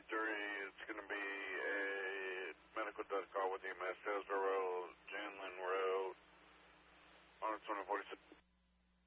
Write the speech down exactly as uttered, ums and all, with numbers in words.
three, it's going to be a medical duck call with E M S, Hillsborough Road, Janlin Road,